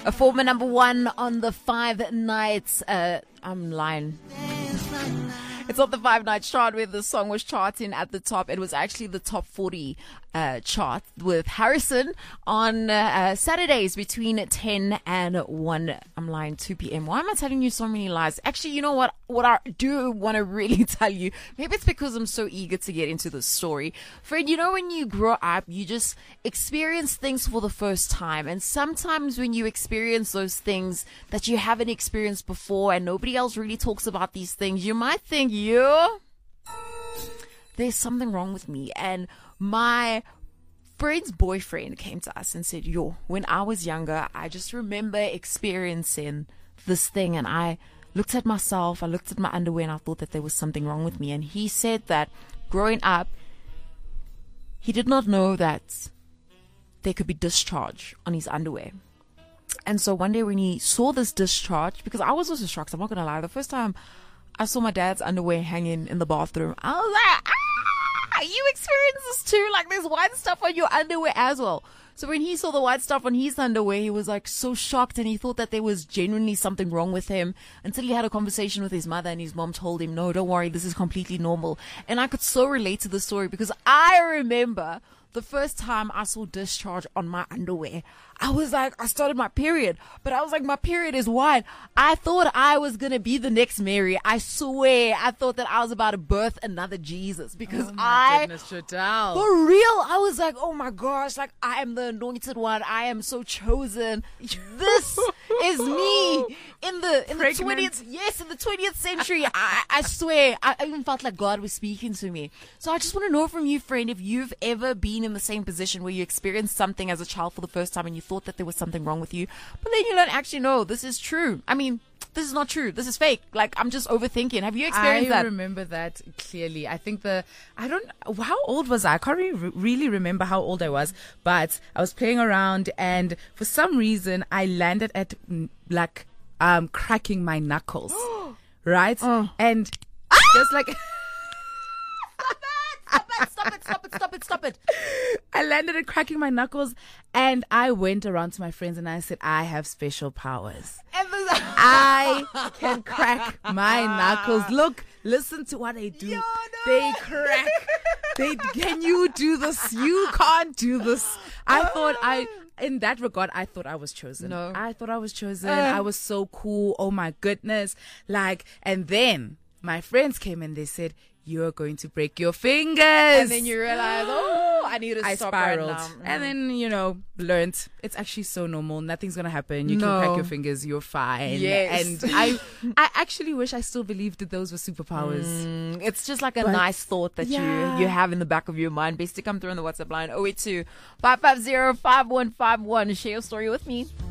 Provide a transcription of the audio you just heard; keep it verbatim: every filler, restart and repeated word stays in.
A former number one on the Five Nights. Uh, I'm lying. It's not the Five Nights chart where the song was charting at the top. It was actually the top forty uh, chart with Harrison on uh, Saturdays between ten and one. I'm lying, two p.m. Why am I telling you so many lies? Actually, you know what? What I do want to really tell you, maybe it's because I'm so eager to get into the story. Fred, you know, when you grow up, you just experience things for the first time. And sometimes when you experience those things that you haven't experienced before and nobody else really talks about these things, you might think, yo, there's something wrong with me. And my friend's boyfriend came to us and said, yo, when I was younger, I just remember experiencing this thing, and I looked at myself, I looked at my underwear, and I thought that there was something wrong with me. And he said that growing up, he did not know that there could be discharge on his underwear. And so one day when he saw this discharge, because I was also shocked, I'm not going to lie, the first time I saw my dad's underwear hanging in the bathroom, I was like, ah, you experience this too? Like, there's white stuff on your underwear as well. So when he saw the white stuff on his underwear, he was like so shocked, and he thought that there was genuinely something wrong with him, until he had a conversation with his mother, and his mom told him, no, don't worry, this is completely normal. And I could so relate to the story, because I remember the first time I saw discharge on my underwear, I was like, I started my period, but I was like, my period is white. I thought I was going to be the next Mary. I swear. I thought that I was about to birth another Jesus, because oh my I, goodness, Chantal. for real, I was like, oh my gosh, like I am the anointed one. I am so chosen. This is me in the, in the twentieth, yes, in the twentieth century. I, I swear, I even felt like God was speaking to me. So I just want to know from you, friend, if you've ever been in the same position where you experienced something as a child for the first time and you thought that there was something wrong with you, but then you don't actually know this is true. I mean, this is not true. This is fake. Like, I'm just overthinking. Have you experienced I that? I remember that clearly. I think the, I don't, how old was I? I can't really, really remember how old I was, but I was playing around, and for some reason I landed at mm, like, um, cracking my knuckles. Right? Oh. And just like, Stop it, stop it, stop it, stop it. I landed at cracking my knuckles, and I went around to my friends and I said, I have special powers. I can crack my knuckles. Look, listen to what they do. Yo, no. They crack. They, can you do this? You can't do this. I thought I, in that regard, I thought I was chosen. No. I thought I was chosen. Uh. I was so cool. Oh my goodness. Like, and then my friends came and they said, you're going to break your fingers. And then you realize, oh, I need to I stop spiraled. right now. Mm. And then, you know, learned it's actually so normal. Nothing's going to happen. You No. can crack your fingers. You're fine. Yes. And I I actually wish I still believed that those were superpowers. Mm, it's just like a But, nice thought that yeah. you you have in the back of your mind. Basically, come through on the WhatsApp line oh eight two, five five zero, five one five one. Share your story with me.